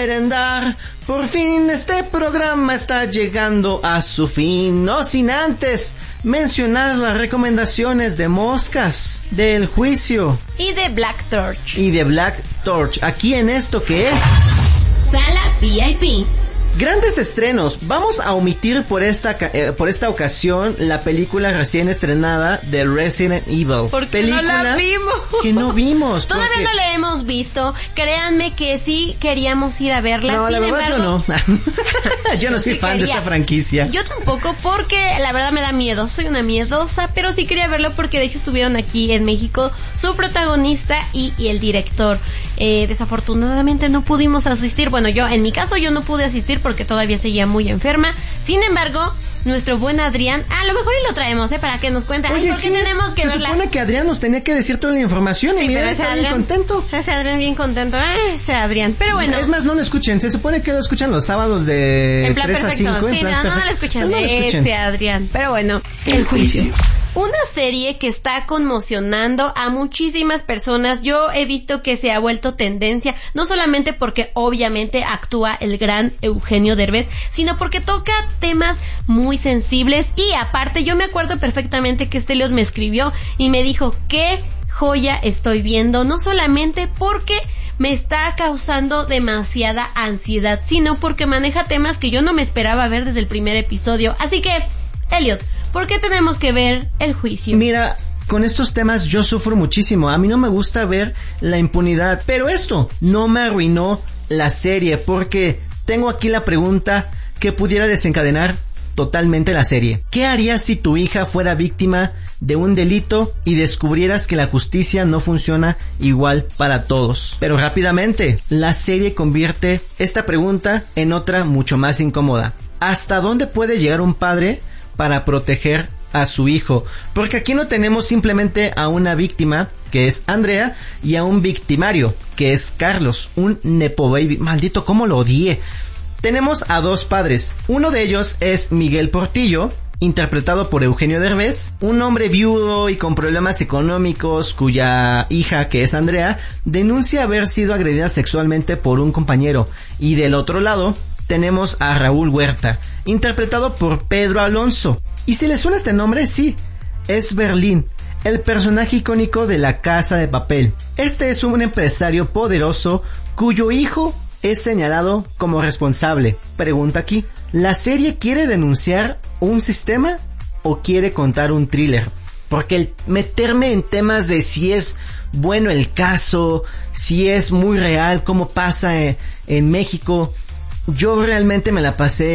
merendar. Por fin este programa está llegando a su fin. No sin antes mencionar las recomendaciones de Moscas, del Juicio y de Black Torch. Aquí en esto que es Sala VIP. Grandes estrenos. Vamos a omitir por esta ocasión la película recién estrenada de Resident Evil. Porque no la vimos. Que no vimos. Todavía no la hemos visto. Créanme que sí queríamos ir a verla. No, Sin la verdad embargo, yo no. Yo no soy fan de esta franquicia. Yo tampoco, porque la verdad me da miedo. Soy una miedosa, pero sí quería verlo porque de hecho estuvieron aquí en México su protagonista y el director. Desafortunadamente no pudimos asistir. Bueno, en mi caso yo no pude asistir porque todavía seguía muy enferma. Sin embargo, nuestro buen Adrián, a lo mejor y lo traemos, para que nos cuente. Oye, ¿por qué tenemos que verla? Se supone que Adrián nos tenía que decir toda la información, sí, y mira, está bien contento. Ese Adrián bien contento, ese Adrián. Pero bueno. Es más, no lo escuchen, se supone que lo escuchan los sábados de en plan 3 perfecto. a 5. Sí, no lo escuchan, no ese Adrián. Pero bueno, El Juicio. Una serie que está conmocionando a muchísimas personas. Yo he visto que se ha vuelto tendencia, no solamente porque obviamente actúa el gran Eugenio Derbez, sino porque toca temas muy sensibles. Y aparte, yo me acuerdo perfectamente que Stelios me escribió y me dijo, qué joya estoy viendo, no solamente porque me está causando demasiada ansiedad, sino porque maneja temas que yo no me esperaba ver desde el primer episodio. Así que, Elliot, ¿por qué tenemos que ver El Juicio? Mira, con estos temas yo sufro muchísimo. A mí no me gusta ver la impunidad, pero esto no me arruinó la serie, porque tengo aquí la pregunta que pudiera desencadenar totalmente la serie. ¿Qué harías si tu hija fuera víctima de un delito y descubrieras que la justicia no funciona igual para todos? Pero rápidamente, la serie convierte esta pregunta en otra mucho más incómoda. ¿Hasta dónde puede llegar un padre para proteger a su hijo? Porque aquí no tenemos simplemente a una víctima, que es Andrea, y a un victimario, que es Carlos, un nepo baby. Maldito, cómo lo odié. Tenemos a dos padres. Uno de ellos es Miguel Portillo, interpretado por Eugenio Derbez, un hombre viudo y con problemas económicos, cuya hija, que es Andrea, denuncia haber sido agredida sexualmente por un compañero. Y del otro lado tenemos a Raúl Huerta, interpretado por Pedro Alonso. Y si les suena este nombre, sí, es Berlín, el personaje icónico de La Casa de Papel. Este es un empresario poderoso cuyo hijo es señalado como responsable. Pregunta aquí, ¿la serie quiere denunciar un sistema o quiere contar un thriller? Porque el meterme en temas de si es bueno el caso, si es muy real, cómo pasa en México, yo realmente me la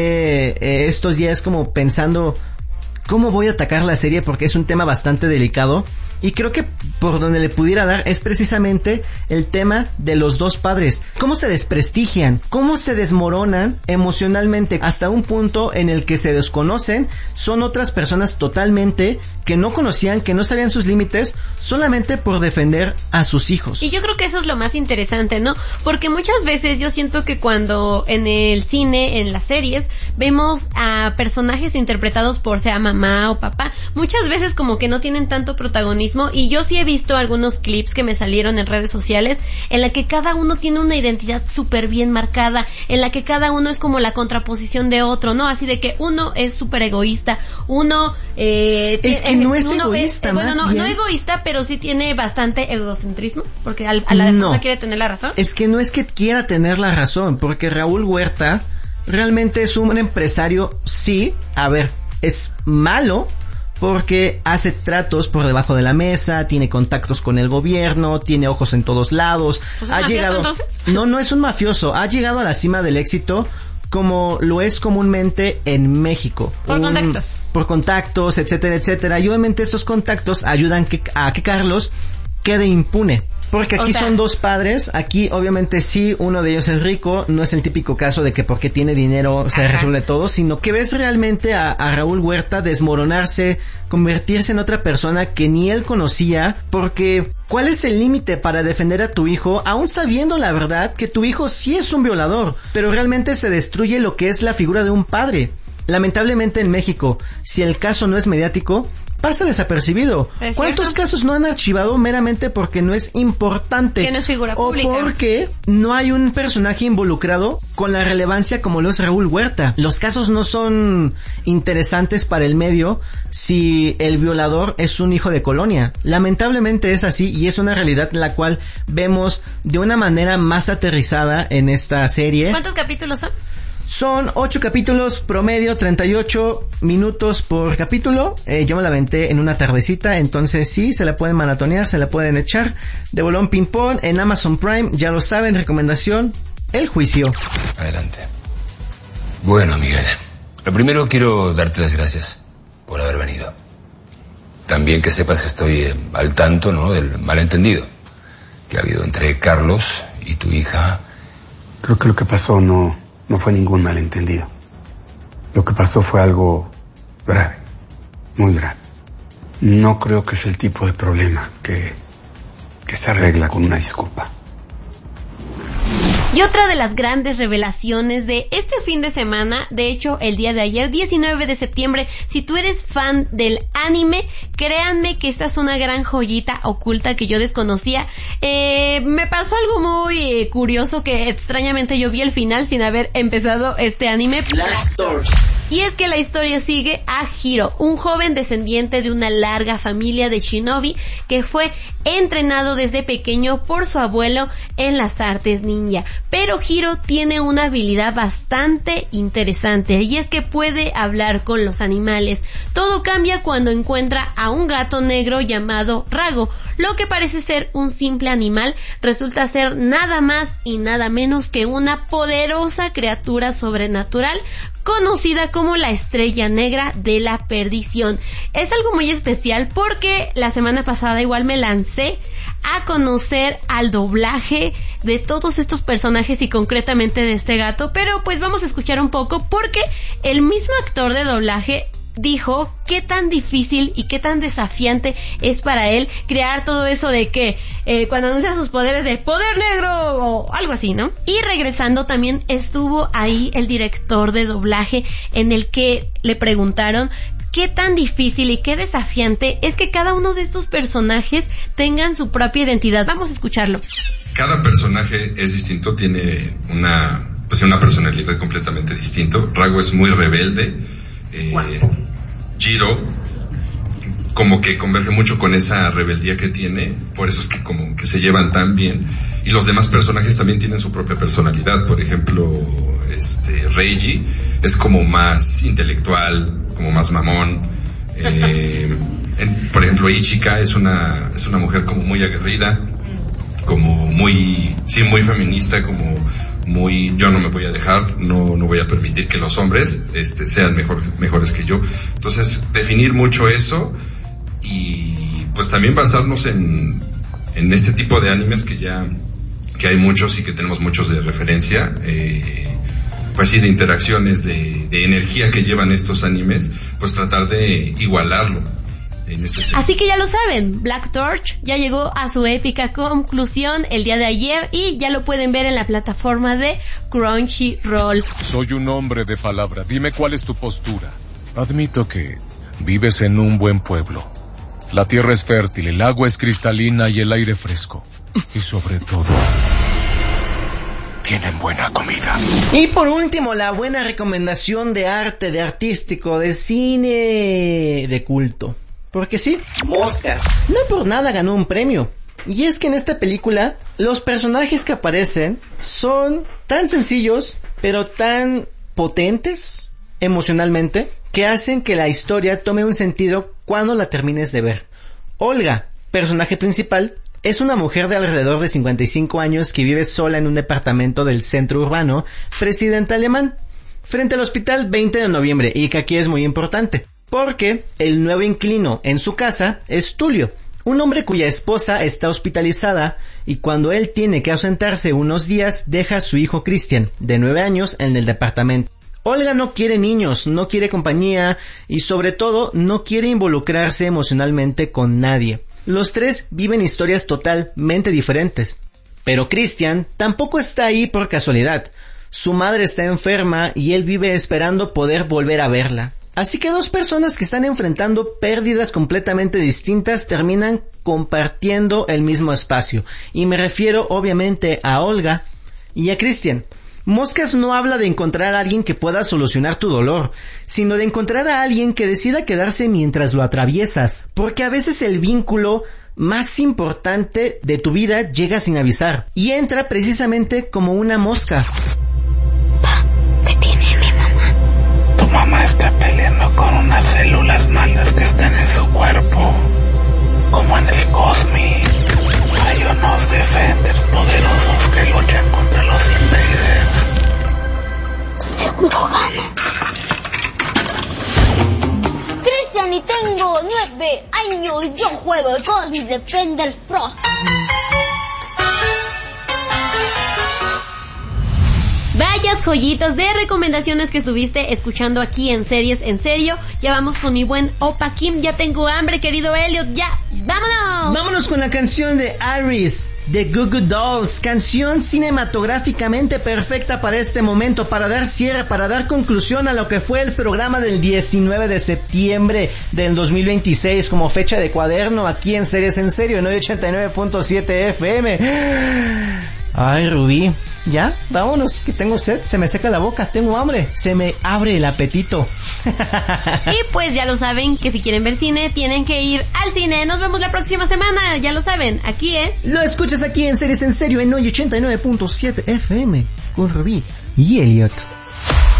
pasé estos días como pensando cómo voy a atacar la serie, porque es un tema bastante delicado. Y creo que por donde le pudiera dar es precisamente el tema de los dos padres. Cómo se desprestigian, cómo se desmoronan emocionalmente hasta un punto en el que se desconocen. Son otras personas totalmente que no conocían, que no sabían sus límites, solamente por defender a sus hijos. Y yo creo que eso es lo más interesante, ¿no? Porque muchas veces yo siento que cuando en el cine, en las series, vemos a personajes interpretados por sea mamá o papá, muchas veces como que no tienen tanto protagonismo. Y yo sí he visto algunos clips que me salieron en redes sociales en la que cada uno tiene una identidad súper bien marcada, en la que cada uno es como la contraposición de otro, ¿no? Así de que uno es súper egoísta, uno es que no es egoísta, bueno, no egoísta, pero sí tiene bastante egocentrismo, porque a la defensa quiere tener la razón. Es que no es que quiera tener la razón, porque Raúl Huerta realmente es un empresario, sí, a ver, es malo, porque hace tratos por debajo de la mesa, tiene contactos con el gobierno, tiene ojos en todos lados. ¿Ha llegado? Entonces? No es un mafioso, ha llegado a la cima del éxito como lo es comúnmente en México. Por contactos, etcétera, etcétera. Y obviamente estos contactos ayudan a que Carlos quede impune. Porque aquí son dos padres, aquí obviamente sí, uno de ellos es rico, no es el típico caso de que porque tiene dinero se resuelve todo, sino que ves realmente a Raúl Huerta desmoronarse, convertirse en otra persona que ni él conocía, porque ¿cuál es el límite para defender a tu hijo, aún sabiendo la verdad que tu hijo sí es un violador, pero realmente se destruye lo que es la figura de un padre? lamentablemente en México, si el caso no es mediático, pasa desapercibido. ¿Cuántos casos no han archivado meramente porque no es importante? Que no es figura pública. O porque no hay un personaje involucrado con la relevancia como lo es Raúl Huerta. Los casos no son interesantes para el medio si el violador es un hijo de colonia. Lamentablemente es así y es una realidad la cual vemos de una manera más aterrizada en esta serie. ¿Cuántos capítulos son? Son 8 capítulos, promedio 38 minutos por capítulo. Yo me la aventé en una tardecita, entonces sí, se la pueden maratonear, se la pueden echar de bolón ping pong en Amazon Prime. Ya lo saben, recomendación, El Juicio. Adelante. Bueno, Miguel, lo primero quiero darte las gracias por haber venido. También que sepas que estoy al tanto, ¿no?, del malentendido que ha habido entre Carlos y tu hija. Creo que lo que pasó no fue ningún malentendido. Lo que pasó fue algo grave, muy grave. No creo que sea el tipo de problema que se arregla con una disculpa. Y otra de las grandes revelaciones de este fin de semana, de hecho el día de ayer, 19 de septiembre, si tú eres fan del anime, créanme que esta es una gran joyita oculta que yo desconocía. Me pasó algo muy curioso que extrañamente yo vi el final sin haber empezado este anime. Black Torch. Y es que la historia sigue a Hiro, un joven descendiente de una larga familia de shinobi que fue entrenado desde pequeño por su abuelo en las artes ninja. Pero Hiro tiene una habilidad bastante interesante y es que puede hablar con los animales. Todo cambia cuando encuentra a un gato negro llamado Rago. Lo que parece ser un simple animal resulta ser nada más y nada menos que una poderosa criatura sobrenatural conocida como la Estrella Negra de la Perdición. Es algo muy especial porque la semana pasada igual me lancé a conocer al doblaje de todos estos personajes y concretamente de este gato, pero pues vamos a escuchar un poco porque el mismo actor de doblaje dijo qué tan difícil y qué tan desafiante es para él crear todo eso de que cuando anuncia sus poderes de poder negro o algo así, ¿no? Y regresando también estuvo ahí el director de doblaje en el que le preguntaron qué tan difícil y qué desafiante es que cada uno de estos personajes tengan su propia identidad. Vamos a escucharlo. Cada personaje es distinto, tiene una personalidad completamente distinta. Rago es muy rebelde. Jiro como que converge mucho con esa rebeldía que tiene, por eso es que como que se llevan tan bien. Y los demás personajes también tienen su propia personalidad. Por ejemplo, Reiji es como más intelectual, como más mamón. Por ejemplo, Ichika es una mujer como muy aguerrida, como muy feminista, como muy, yo no me voy a dejar, no voy a permitir que los hombres sean mejores que yo. Entonces, definir mucho eso y pues también basarnos en este tipo de animes que hay muchos y que tenemos muchos de referencia, pues sí, de interacciones, de energía que llevan estos animes, pues tratar de igualarlo. Así que ya lo saben, Black Torch ya llegó a su épica conclusión el día de ayer y ya lo pueden ver en la plataforma de Crunchyroll. Soy un hombre de palabra, dime cuál es tu postura. Admito que vives en un buen pueblo. La tierra es fértil, el agua es cristalina y el aire fresco. Y sobre todo, tienen buena comida. Y por último, la buena recomendación de arte, de artístico, de cine, de culto. Porque sí, Moscas no por nada ganó un premio. Y es que en esta película los personajes que aparecen son tan sencillos, pero tan potentes emocionalmente, que hacen que la historia tome un sentido cuando la termines de ver. Olga, personaje principal, es una mujer de alrededor de 55 años que vive sola en un departamento del centro urbano Presidente Alemán, frente al hospital 20 de noviembre, y que aquí es muy importante. Porque el nuevo inquilino en su casa es Tulio, un hombre cuya esposa está hospitalizada y cuando él tiene que ausentarse unos días deja a su hijo Christian, de 9 años, en el departamento. Olga no quiere niños, no quiere compañía y sobre todo no quiere involucrarse emocionalmente con nadie. Los tres viven historias totalmente diferentes. Pero Christian tampoco está ahí por casualidad. su madre está enferma y él vive esperando poder volver a verla. Así que dos personas que están enfrentando pérdidas completamente distintas terminan compartiendo el mismo espacio. Y me refiero obviamente a Olga y a Christian. Moscas no habla de encontrar a alguien que pueda solucionar tu dolor, sino de encontrar a alguien que decida quedarse mientras lo atraviesas, porque a veces el vínculo más importante de tu vida llega sin avisar, y entra precisamente como una mosca. Pa, ¿qué tiene mi mamá? Tu mamá está peleando con unas células malas que están en su cuerpo, como en el Cosmic. Hay unos Defenders poderosos que luchan contra los Invaders. Seguro gana. Cristian y tengo 9 años. Yo juego el Cosmic Defenders Pro. Vayas joyitas de recomendaciones que estuviste escuchando aquí en Series en Serio. Ya vamos con mi buen Opa Kim. Ya tengo hambre, querido Elliot. Ya, vámonos. Vámonos con la canción de Iris, de Goo Goo Dolls. Canción cinematográficamente perfecta para este momento, para dar cierre, para dar conclusión a lo que fue el programa del 19 de septiembre del 2026 como fecha de cuaderno aquí en Series en Serio en 89.7 FM. Ay, Rubí, ya, vámonos, que tengo sed, se me seca la boca, tengo hambre, se me abre el apetito. Y pues ya lo saben, que si quieren ver cine, tienen que ir al cine. Nos vemos la próxima semana, ya lo saben, aquí, Lo escuchas aquí en Series en Serio en 89.7 FM, con Rubí y Elliot.